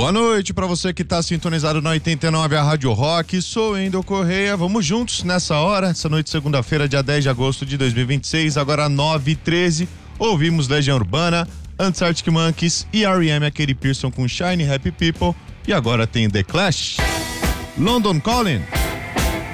Boa noite para você que está sintonizado na 89, a Rádio Rock. Sou Wendel Correia. Vamos juntos nessa hora, essa noite, segunda-feira, dia 10 de agosto de 2026, agora 9h13. Ouvimos Legião Urbana, antes Arctic Monkeys e R.E.M. Katy Pearson com Shiny Happy People. E agora tem The Clash, London Calling.